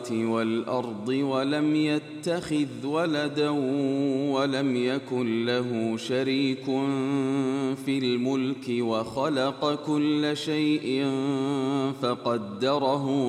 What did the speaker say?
السماوات والأرض ولم يتخذ ولدا ولم يكن له شريك في الملك وخلق كل شيء فقدره